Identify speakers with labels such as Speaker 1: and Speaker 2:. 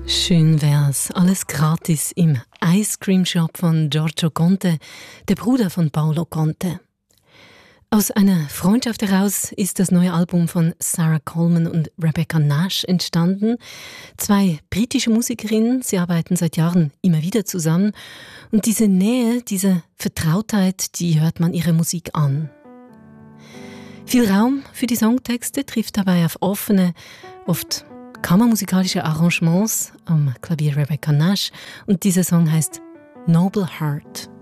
Speaker 1: Schön wär's, alles gratis im Ice Cream Shop von Giorgio Conte, der Bruder von Paolo Conte. Aus einer Freundschaft heraus ist das neue Album von Sarah Coleman und Rebecca Nash entstanden. Zwei britische Musikerinnen, sie arbeiten seit Jahren immer wieder zusammen. Und diese Nähe, diese Vertrautheit, die hört man ihrer Musik an. Viel Raum für die Songtexte trifft dabei auf offene, oft kammermusikalische Arrangements am Klavier Rebecca Nash. Und dieser Song heißt Noble Heart.